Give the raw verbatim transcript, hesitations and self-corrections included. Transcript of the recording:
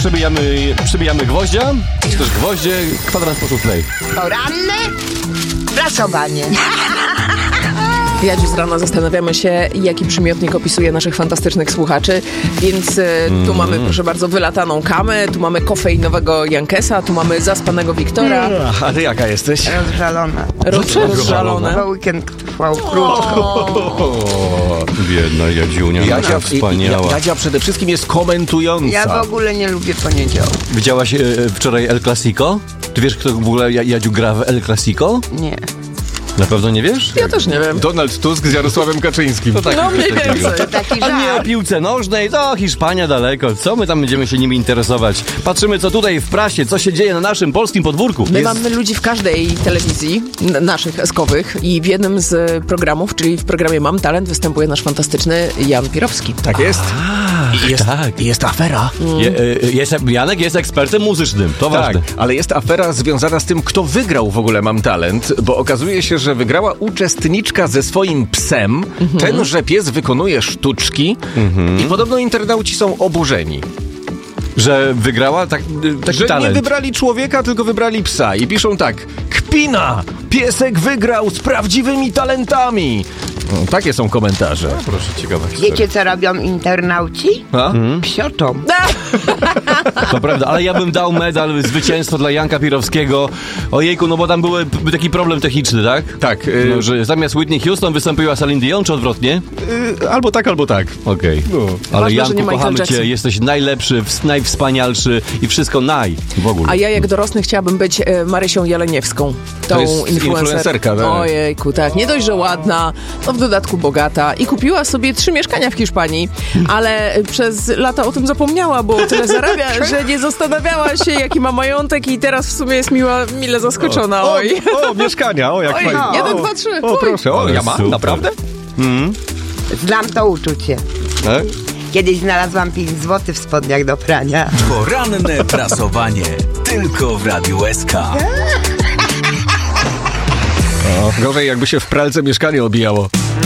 przybijamy, przybijamy gwoździa, czy też gwoździe, kwadrans po szóstej. Poranne prasowanie. Ja dziś z rana zastanawiamy się, jaki przymiotnik opisuje naszych fantastycznych słuchaczy, więc y, tu mm. mamy, proszę bardzo, wylataną kamę, tu mamy kofeinowego Jankesa, tu mamy zaspanego Wiktora. A ty jaka jesteś? Rozżalona. Roz, rozżalone. Bo weekend trwał krótko. O, biedna Jadziunia, Jadzia, wspaniała. Jadzia przede wszystkim jest komentująca. Ja w ogóle nie lubię poniedziałku. Widziałaś e, wczoraj El Clasico? Ty wiesz, kto w ogóle Jadziu gra w El Clasico? Nie. Na pewno nie wiesz? Ja też nie wiem. Donald Tusk z Jarosławem Kaczyńskim. To tak, No mniej więcej. To taki A nie o żart. piłce nożnej, to Hiszpania daleko. Co my tam będziemy się nimi interesować? Patrzymy, co tutaj w prasie, co się dzieje na naszym polskim podwórku. My Jest... mamy ludzi w każdej telewizji, n- naszych eskowych, i w jednym z programów, czyli w programie Mam Talent, występuje nasz fantastyczny Jan Pirowski. Tak jest. A, I jest, tak. i jest afera. Je, e, jest, Janek jest ekspertem muzycznym, to Tak, ważne. ale jest afera związana z tym, kto wygrał w ogóle Mam Talent, bo okazuje się, że wygrała uczestniczka ze swoim psem. Mhm. Tenże pies wykonuje sztuczki mhm. i podobno internauci są oburzeni. Że wygrała tak, taki Że talent. nie wybrali człowieka, tylko wybrali psa. I piszą tak: kpina! Piesek wygrał z prawdziwymi talentami! No, takie są komentarze. A, proszę, ciekawa historia. Wiecie, co robią internauci? A? Psioczą. To prawda, ale ja bym dał medal zwycięstwa dla Janka Pirowskiego. Ojejku, no bo tam był taki problem techniczny, tak? Tak. Y, No, że zamiast Whitney Houston wystąpiła Celine Dion, czy odwrotnie? y, albo tak, albo tak. Okej. Okay. No. Ale Ważne, że Janku, nie Michael kochamy Jackson. cię, jesteś najlepszy, w- najwspanialszy i wszystko naj w ogóle. A ja jak dorosły chciałabym być e, Marysią Jeleniewską. Tą To jest influencer. influencerka, tak? Ojejku, tak. Nie dość, że ładna, no w dodatku bogata i kupiła sobie trzy mieszkania w Hiszpanii, ale przez lata o tym zapomniała, bo tyle zarabia, że nie zastanawiała się, jaki ma majątek, i teraz w sumie jest miła, mile zaskoczona. O, Oj. o, o, mieszkania, o jak Oj, fajnie. jeden, O, dwa, trzy. O, Oj. proszę, o, Ale ja mam, super. naprawdę? Znam to uczucie. Tak? Kiedyś znalazłam pięć złotych w spodniach do prania. Poranne prasowanie. Tylko w Radiu S K. O, gorzej jakby się w pralce mieszkanie obijało.